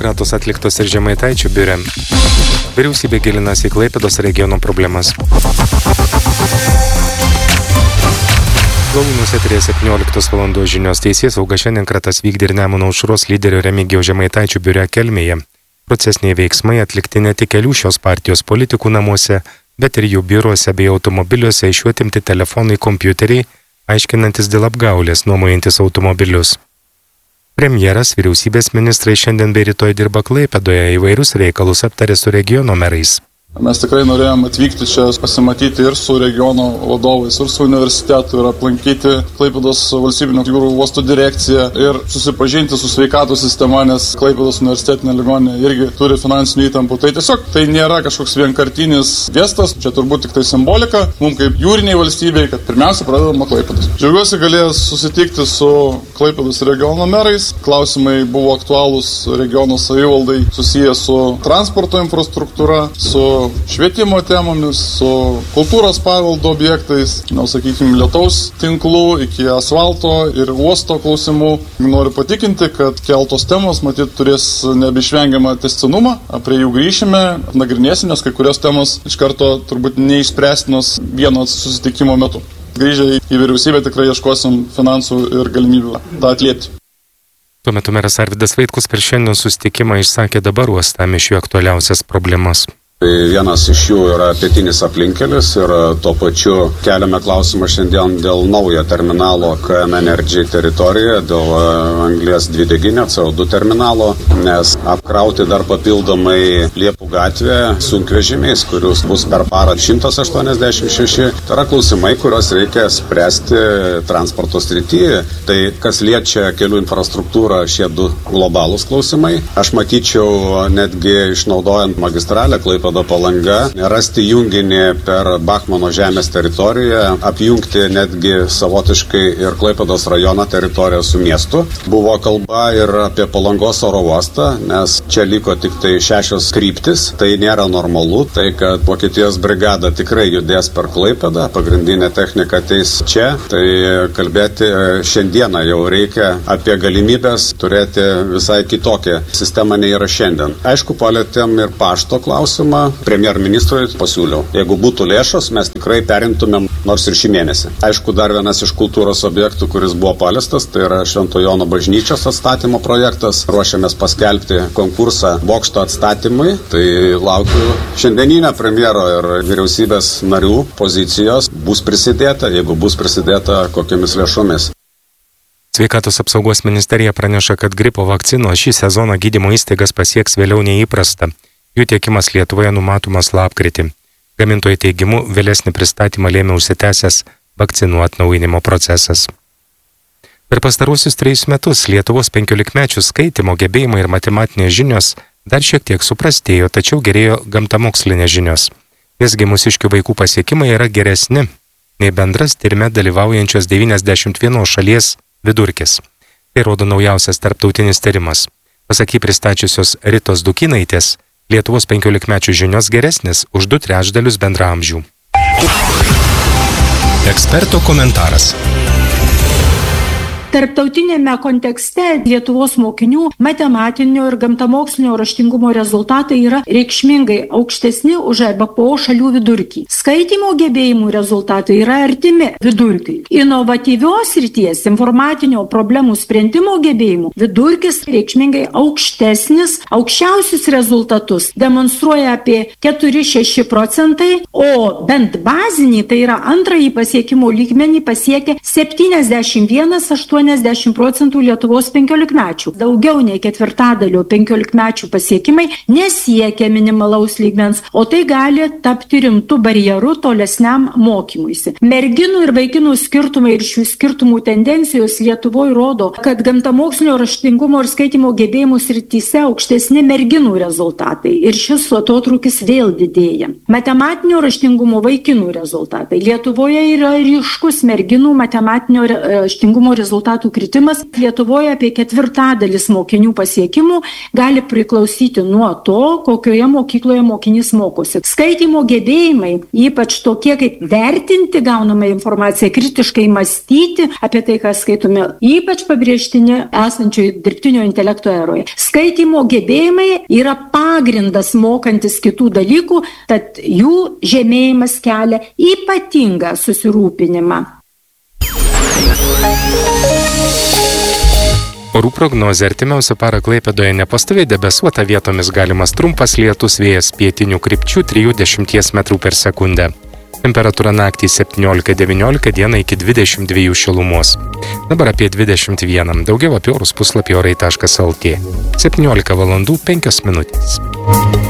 kratos atliktos ir Žemaitaičio biure. Vyriausybė gilinasi į Klaipėdos regiono problemas. Galūnus eterėje 17 val. Žinios. Teisėsauga šiandien kratas vykdė ir Nemuno aušros lyderio Remigijaus Žemaitaičio biure Kelmėje. Procesiniai veiksmai atlikti ne tik kelių šios partijos politikų namuose, bet ir jų biuruose bei automobiliuose išjuotimti telefonai, kompiuteriai, aiškinantis dėl apgaulės nuomojantis automobilius. Premjeras, vyriausybės ministrai šiandien bei rytoj dirba Klaipėdoje, įvairius reikalus aptarė su regiono merais. Mes tikrai norėjom atvykti čia pasimatyti ir su regiono vadovais, ir su universitetu, ir aplankyti Klaipėdos valstybinio jūrų uosto direkciją ir susipažinti su sveikatos sistema, nes Klaipėdos universitetinė ligoninė irgi turi finansinių įtampų. Tai tiesiog tai nėra kažkoks vienkartinis gestas, čia turbūt tik tai simbolika, mums kaip jūriniai valstybei, kad pirmiausia pradedama Klaipėdos. Džiaugiuosi galėjęs susitikti su Klaipėdos regiono merais. Klausimai buvo aktualūs regiono savivaldai susiję su transporto infrastruktūra, su švietimo temomis, su kultūros paveldo objektais, sakykime, lietaus tinklų iki asfalto ir uosto klausimų. Noriu patikinti, kad keltos temos matyt turės nebeišvengiamą tęstinumą, prie jų grįšime, nagrinėsime, nes kai kurios temos iš karto turbūt neišspręstinos vieno susitikimo metu. Grįžę į vyriausybę tikrai ieškosim finansų ir galimybių tą atliepti. Tuo metu meras Arvydas Vaitkus per šiandien susitikimą išsakė dabar uostamiesčių aktualiausias problemas. Vienas iš jų yra pietinis aplinkelis ir tuo pačiu keliame klausimą šiandien dėl naujo terminalo KM Energy teritorijoje, dėl anglies dvideginio CO2 terminalo, nes apkrauti dar papildomai Liepų gatvę sunkvežimiais, kurius bus per parą 186. Tai yra klausimai, kuriuos reikia spręsti transporto srityje. Tai kas liečia kelių infrastruktūrą, šie du globalūs klausimai. Aš matyčiau netgi išnaudojant magistralę Klaipėdos Palanga, rasti junginį per Bachmano žemės teritoriją, apjungti netgi savotiškai ir Klaipėdos rajono teritoriją su miestu. Buvo kalba ir apie Palangos oro uostą, nes čia liko tik tai 6 kryptis, tai nėra normalu, tai kad Vokietijos brigada tikrai judės per Klaipėdą, pagrindinė technika ateis čia, tai kalbėti šiandieną jau reikia apie galimybės turėti visai kitokią sistemą nei yra šiandien. Aišku, palėtėm ir pašto klausimą. Premjerministrui pasiūliau. Jeigu būtų lėšos, mes tikrai perimtumėm nors ir šį mėnesį. Aišku, dar vienas iš kultūros objektų, kuris buvo paliestas, tai yra Švento Jono bažnyčios atstatymo projektas. Ruošiamės paskelbti konkursą bokšto atstatymui. Tai laukiu šiandieninio premjero ir vyriausybės narių pozicijos. Bus prisidėta, jeigu bus prisidėta, kokiamis lėšomis. Sveikatos apsaugos ministerija praneša, kad gripo vakcinos šį sezoną gydymo įstaigas pasieks vėliau nei įprasta. Jų tiekimas Lietuvoje numatomas lapkritį. Gamintojų teigimu vėlesnį pristatymą lėmė užsitęsęs vakcinų atnaujinimo procesas. Per pastaruosius 3 metus Lietuvos 15-mečių skaitymo gebėjimai ir matematinės žinios dar šiek tiek suprastėjo, tačiau gerėjo gamtamokslinės žinios. Visgi mūsiškių vaikų pasiekimai yra geresni nei bendras tyrime dalyvaujančios 91 šalies vidurkis. Tai rodo naujausias tarptautinis tyrimas. Pasak jį pristačiusios Ritos Dukinaitės, Lietuvos 15-mečių žinios geresnis už 2/3 bendraamžių. Eksperto komentaras. Tarptautinėme kontekste Lietuvos mokinių matematinio ir gamtamokslinio raštingumo rezultatai yra reikšmingai aukštesni už EBPO šalių vidurkį. Skaitymo gebėjimų rezultatai yra artimi vidurkiui. Inovatyvios srities informatinio problemų sprendimo gebėjimų vidurkis reikšmingai aukštesnis, aukščiausius rezultatus demonstruoja apie 4-6%, o bent bazinį, tai yra antrąjį pasiekimo lygmenį pasiekia 71-80% Lietuvos 15-mečių. Daugiau nei 1/4 15-mečių pasiekimai nesiekia minimalaus lygmens, o tai gali tapti rimtu barjeru tolesniam mokymuisi. Merginų ir vaikinų skirtumai ir šių skirtumų tendencijos Lietuvoje rodo, kad gamtamokslinio raštingumo ir skaitymo gebėjimų srityse aukštesni merginų rezultatai ir šis atotrūkis vėl didėja. Matematinio raštingumo vaikinų rezultatai. Lietuvoje yra ryškus merginų matematinio raštingumo rezultatų rezultatų kritimas. Lietuvoje apie 1/4 mokinių pasiekimų gali priklausyti nuo to, kokioje mokykloje mokinys mokosi. Skaitymo gebėjimai, ypač tokie kaip vertinti gaunamą informaciją, kritiškai mąstyti apie tai, ką skaitome, ypač pabrėžtini esančioje dirbtinio intelekto eroje. Skaitymo gebėjimai yra pagrindas mokantis kitų dalykų, tad jų žemėjimas kelia ypatingą susirūpinimą. Orų prognozė: artimiausią parą Klaipėdoje nepastoviai debesuota, vietomis galimas trumpas lietus, vėjas pietinių krypčių 3–10 m/s. Temperatūra naktį 17–19, dieną iki 22 šilumos. Dabar apie 21. Daugiau apie orus puslapį orai.lt. 17 val. 5 min.